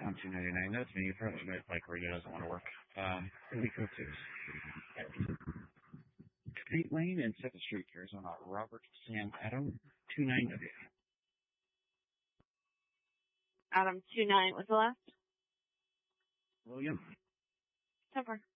I'm 299. That's me. You probably might like radio doesn't want to work. Really cool too. Street Lane in 2nd Street, Arizona. Robert Sam Adam 29W. Adam 29 was the last? William. 10-4.